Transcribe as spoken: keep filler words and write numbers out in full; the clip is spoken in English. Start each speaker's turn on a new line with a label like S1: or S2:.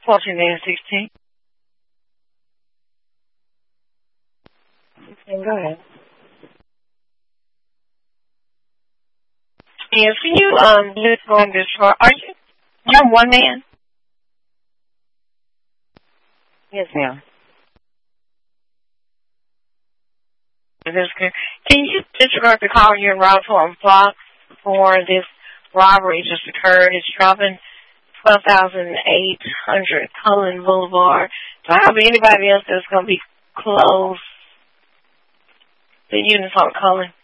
S1: fourteen and sixteen. Okay, go ahead. Yes, can you um just go on this for are you you're one man? Yes, ma'am. Is this good? Can you disregard the call you're around for block for this robbery just occurred? It's dropping twelve thousand eight hundred Cullen Boulevard. Do I have anybody else that's gonna be close? The uniform Cullen.